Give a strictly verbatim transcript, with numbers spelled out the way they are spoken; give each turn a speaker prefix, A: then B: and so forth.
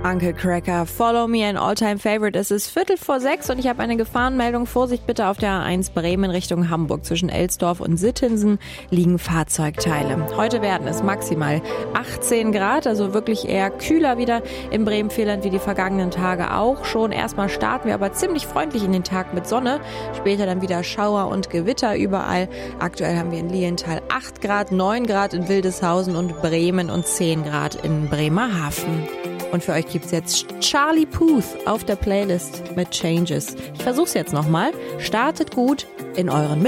A: Uncle Cracker, Follow Me, ein All-Time-Favorite. Es ist Viertel vor sechs und ich habe eine Gefahrenmeldung. Vorsicht bitte auf der A eins Bremen Richtung Hamburg. Zwischen Elsdorf und Sittensen liegen Fahrzeugteile. Heute werden es maximal achtzehn Grad, also wirklich eher kühler wieder im Bremen-Vierland wie die vergangenen Tage auch schon. Erstmal starten wir aber ziemlich freundlich in den Tag mit Sonne. Später dann wieder Schauer und Gewitter überall. Aktuell haben wir in Lilienthal acht Grad, neun Grad in Wildeshausen und Bremen und zehn Grad in Bremerhaven. Und für euch gibt's jetzt Charlie Puth auf der Playlist mit Changes. Ich versuch's jetzt nochmal. Startet gut in euren